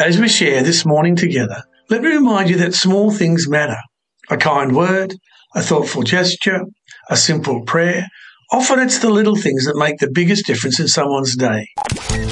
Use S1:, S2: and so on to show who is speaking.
S1: As we share this morning together, let me remind you that small things matter. A kind word, a thoughtful gesture, a simple prayer. Often it's the little things that make the biggest difference in someone's day.